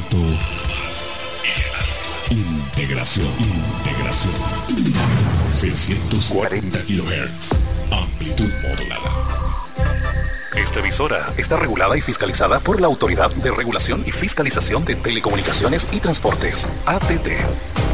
alto. Integración. 640 kHz. Amplitud modulada. Esta emisora está regulada y fiscalizada por la Autoridad de Regulación y Fiscalización de Telecomunicaciones y Transportes, ATT.